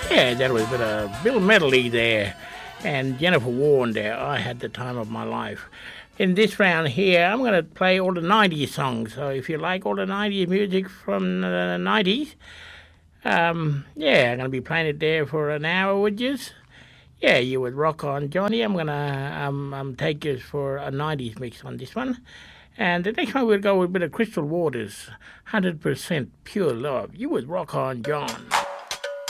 Yeah, that was a bit of Bill Medley there and Jennifer Warren there. I had the time of my life. In this round here, I'm going to play all the 90s songs. So if you like all the 90s music from the 90s, yeah, I'm going to be playing it there for an hour with you. Yeah, you would rock on, Johnny. I'm going to take you for a 90s mix on this one. And the next one we'll go with a bit of Crystal Waters, 100% Pure Love. You would rock on, John.